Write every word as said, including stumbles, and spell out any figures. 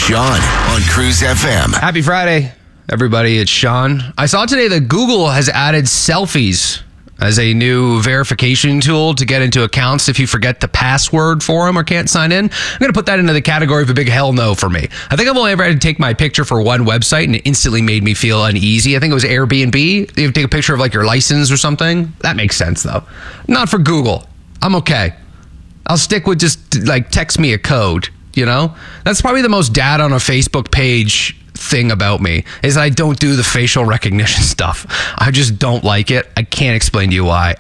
Sean on Cruise F M. Happy Friday, everybody. It's Sean. I saw today that Google has added selfies as a new verification tool to get into accounts if you forget the password for them or can't sign in. I'm going to put that into the category of a big hell no for me. I think I've only ever had to take my picture for one website and it instantly made me feel uneasy. I think it was Airbnb. You have to take a picture of like your license or something. That makes sense though. Not for Google. I'm okay. I'll stick with just like text me a code, you know? That's probably the most dad on a Facebook page thing about me is I don't do the facial recognition stuff. I just don't like it. I can't explain to you why.